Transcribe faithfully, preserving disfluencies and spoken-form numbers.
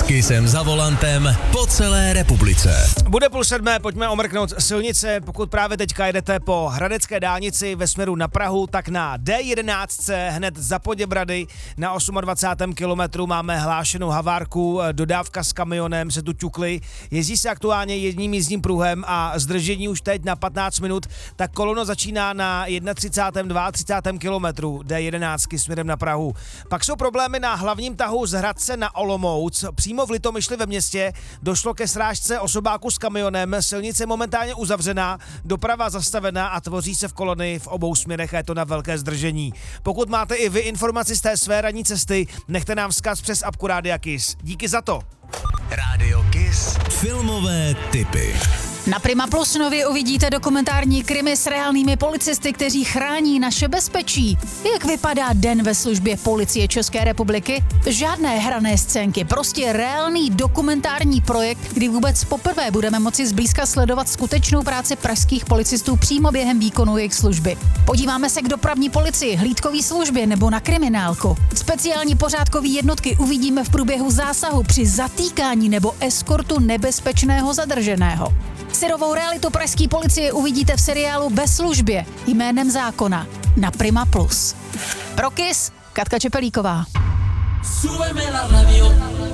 Kissem za volantem po celé republice. Bude půl sedmé, pojďme omrknout silnice. Pokud právě teďka jedete po hradecké dálnici ve směru na Prahu, tak na D jedenáct hned za Poděbrady na dvacátém osmém kilometru máme hlášenou havárku, dodávka s kamionem se tu ťukly. Jezdí se aktuálně jedním jízdním pruhem a zdržení už teď na patnáct minut, tak kolono začíná na třicátém prvním, třicátém druhém kilometru D jedenáct směrem na Prahu. Pak jsou problémy na hlavním tahu z Hradce na Olomouc. Přímo v Litomyšli ve městě došlo ke srážce osobáku s kamionem, silnice momentálně uzavřená, doprava zastavená a tvoří se v kolony v obou směrech a je to na velké zdržení. Pokud máte i vy informaci z té své ranní cesty, nechte nám vzkaz přes apku Rádia Kiss. Díky za to. Rádio Kiss. Filmové tipy. Na Prima Plus nově uvidíte dokumentární krimi s reálnými policisty, kteří chrání naše bezpečí. Jak vypadá den ve službě Policie České republiky? Žádné hrané scénky, prostě reálný dokumentární projekt, kdy vůbec poprvé budeme moci zblízka sledovat skutečnou práci pražských policistů přímo během výkonu jejich služby. Podíváme se k dopravní policii, hlídkové službě nebo na kriminálku. Speciální pořádkové jednotky uvidíme v průběhu zásahu při zatýkání nebo eskortu nebezpečného zadrženého. Syrovou realitu pražské policie uvidíte v seriálu Ve službě jménem zákona na Prima Plus. Pro Kiss, Katka Čepelíková. Súbeme la radio.